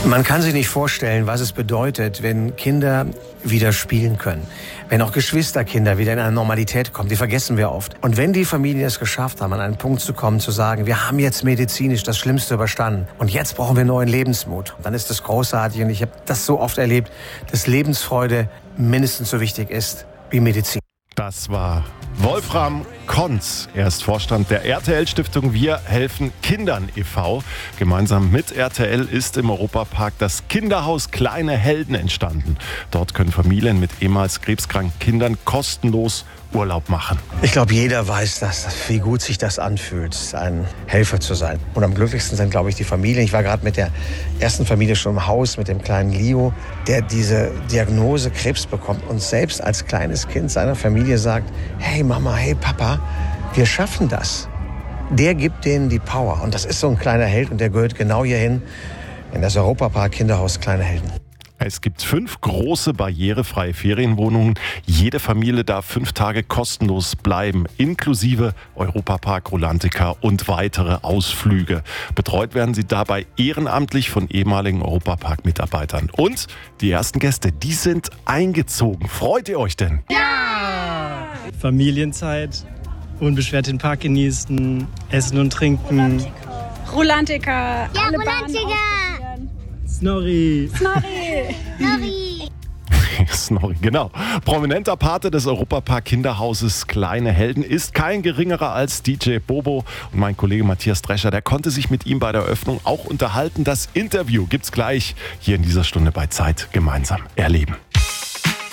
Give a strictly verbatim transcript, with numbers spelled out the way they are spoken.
Man kann sich nicht vorstellen, was es bedeutet, wenn Kinder wieder spielen können. Wenn auch Geschwisterkinder wieder in eine Normalität kommen, die vergessen wir oft. Und wenn die Familien es geschafft haben, an einen Punkt zu kommen, zu sagen, wir haben jetzt medizinisch das Schlimmste überstanden und jetzt brauchen wir neuen Lebensmut, dann ist das großartig. Und ich habe das so oft erlebt, dass Lebensfreude mindestens so wichtig ist wie Medizin. Das war Wolfram Konz. Er ist Vorstand der R T L-Stiftung Wir helfen Kindern e V Gemeinsam mit R T L ist im Europapark das Kinderhaus Kleine Helden entstanden. Dort können Familien mit ehemals krebskranken Kindern kostenlos Urlaub machen. Ich glaube, jeder weiß das, wie gut sich das anfühlt, ein Helfer zu sein. Und am glücklichsten sind, glaube ich, die Familien. Ich war gerade mit der ersten Familie schon im Haus, mit dem kleinen Leo, der diese Diagnose Krebs bekommt und selbst als kleines Kind seiner Familie sagt, hey Mama, hey Papa, wir schaffen das. Der gibt denen die Power. Und das ist so ein kleiner Held und der gehört genau hierhin, in das Europapark Kinderhaus Kleine Helden. Es gibt fünf große barrierefreie Ferienwohnungen. Jede Familie darf fünf Tage kostenlos bleiben, inklusive Europapark Rolantica und weitere Ausflüge. Betreut werden sie dabei ehrenamtlich von ehemaligen Europapark-Mitarbeitern. Und die ersten Gäste, die sind eingezogen. Freut ihr euch denn? Ja! Familienzeit, unbeschwert den Park genießen, essen und trinken. Rolantica. Ja, alle Rolantica. Snorri. Snorri. Snorri. Snorri, genau. Prominenter Pate des Europapark Kinderhauses Kleine Helden ist kein geringerer als D J Bobo. Und mein Kollege Matthias Drescher, der konnte sich mit ihm bei der Eröffnung auch unterhalten. Das Interview gibt's gleich hier in dieser Stunde bei Zeit gemeinsam erleben.